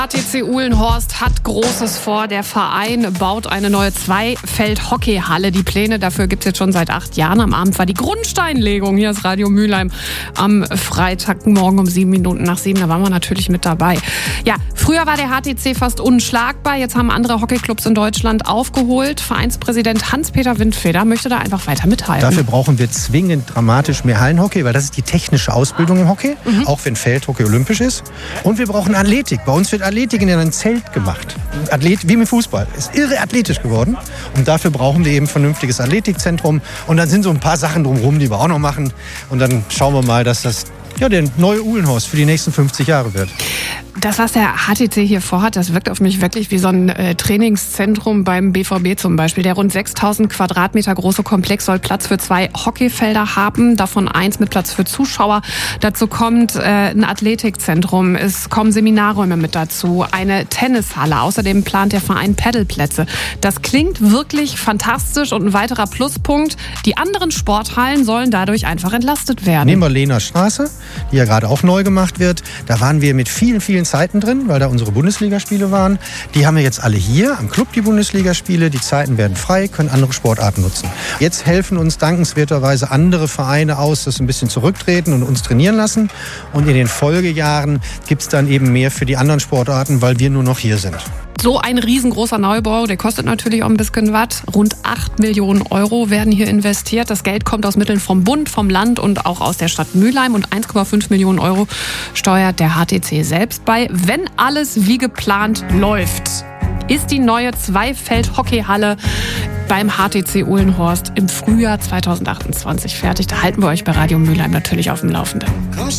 HTC Uhlenhorst hat Großes vor. Der Verein baut eine neue Zweifeld-Hockeyhalle. Die Pläne dafür gibt es jetzt schon seit 8 Jahren. Am Abend war die Grundsteinlegung. Hier ist Radio Mülheim am Freitagmorgen um 7:07. Da waren wir natürlich mit dabei. Ja, früher war der HTC fast unschlagbar. Jetzt haben andere Hockeyclubs in Deutschland aufgeholt. Vereinspräsident Hans-Peter Windfeder möchte da einfach weiter mithalten. Dafür brauchen wir zwingend dramatisch mehr Hallenhockey, weil das ist die technische Ausbildung im Hockey, auch wenn Feldhockey olympisch ist. Und wir brauchen Athletik. Bei uns wird Athletik in einem Zelt gemacht. Athlet, wie mit Fußball. Ist irre athletisch geworden. Und dafür brauchen wir eben ein vernünftiges Athletikzentrum. Und dann sind so ein paar Sachen drumherum, die wir auch noch machen. Und dann schauen wir mal, dass das der neue Uhlenhorst für die nächsten 50 Jahre wird. Das, was der HTC hier vorhat, das wirkt auf mich wirklich wie so ein Trainingszentrum beim BVB zum Beispiel. Der rund 6.000 Quadratmeter große Komplex soll Platz für 2 Hockeyfelder haben, davon 1 mit Platz für Zuschauer. Dazu kommt ein Athletikzentrum, es kommen Seminarräume mit dazu, eine Tennishalle. Außerdem plant der Verein Paddelplätze. Das klingt wirklich fantastisch und ein weiterer Pluspunkt. Die anderen Sporthallen sollen dadurch einfach entlastet werden. Nehmen wir Lehner Straße, die ja gerade auch neu gemacht wird. Da waren wir mit vielen Zeiten drin, weil da unsere Bundesligaspiele waren. Die haben wir jetzt alle hier am Club, die Bundesligaspiele. Die Zeiten werden frei, können andere Sportarten nutzen. Jetzt helfen uns dankenswerterweise andere Vereine aus, das ein bisschen zurücktreten und uns trainieren lassen. Und in den Folgejahren gibt es dann eben mehr für die anderen Sportarten, weil wir nur noch hier sind. So ein riesengroßer Neubau, der kostet natürlich auch ein bisschen was. Rund 8 Millionen Euro werden hier investiert. Das Geld kommt aus Mitteln vom Bund, vom Land und auch aus der Stadt Mülheim. Und 1,5 Millionen Euro steuert der HTC selbst bei. Wenn alles wie geplant läuft, ist die neue Zweifeld-Hockeyhalle beim HTC Uhlenhorst im Frühjahr 2028 fertig. Da halten wir euch bei Radio Mülheim natürlich auf dem Laufenden.